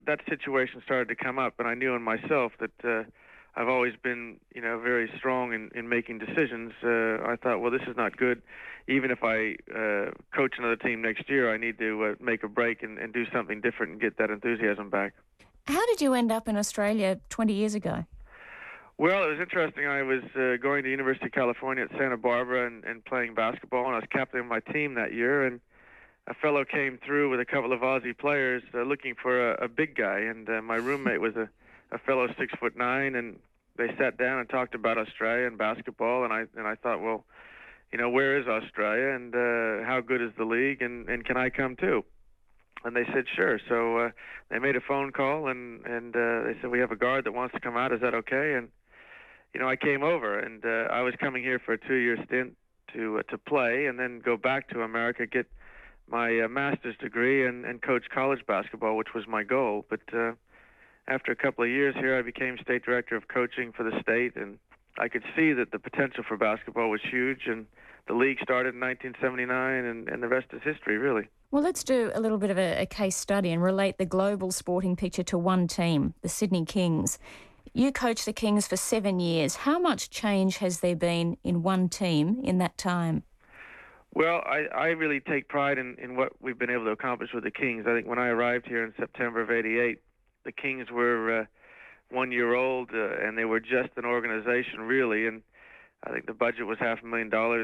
that situation started to come up, and I knew in myself that I've always been, very strong in making decisions. I thought, well, this is not good. Even if I coach another team next year, I need to make a break and do something different and get that enthusiasm back. How did you end up in Australia 20 years ago? Well, it was interesting. I was going to University of California at Santa Barbara and playing basketball, and I was captain of my team that year. And a fellow came through with a couple of Aussie players looking for a big guy, and my roommate was a fellow 6'9", and they sat down and talked about Australia and basketball, and I thought, well, where is Australia, and how good is the league, and can I come too? And they said sure. So they made a phone call, and they said, we have a guard that wants to come out. Is that okay? And I came over, and I was coming here for a 2-year stint to play, and then go back to America, get my master's degree, and coach college basketball, which was my goal. But after a couple of years here, I became state director of coaching for the state, and I could see that the potential for basketball was huge, and the league started in 1979, and the rest is history, really. Well, let's do a little bit of a case study and relate the global sporting picture to one team, the Sydney Kings. You coached the Kings for 7 years. How much change has there been in one team in that time? Well, I really take pride in what we've been able to accomplish with the Kings. I think when I arrived here in September of '88, the Kings were 1 year old, and they were just an organization, really. And I think the budget was $500,000,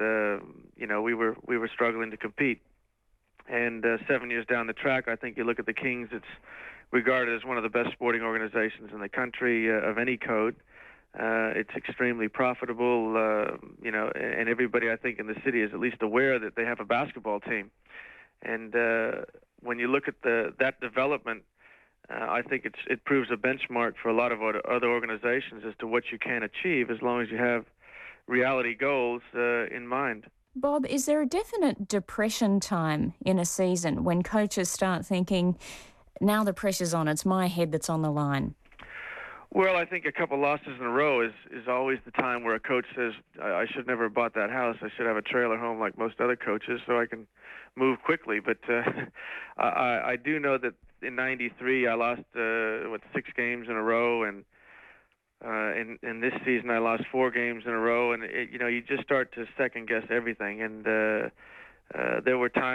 and we were struggling to compete. And 7 years down the track, I think you look at the Kings, it's regarded as one of the best sporting organizations in the country of any code. It's extremely profitable, and everybody, I think, in the city is at least aware that they have a basketball team. And when you look at that development, I think it proves a benchmark for a lot of other organizations as to what you can achieve as long as you have reality goals in mind. Bob, is there a definite depression time in a season when coaches start thinking, now the pressure's on, it's my head that's on the line? Well, I think a couple losses in a row is always the time where a coach says, I should never have bought that house. I should have a trailer home like most other coaches so I can move quickly. But I do know that in '93 I lost 6 games in a row, and in this season I lost 4 games in a row, and you just start to second guess everything. And there were times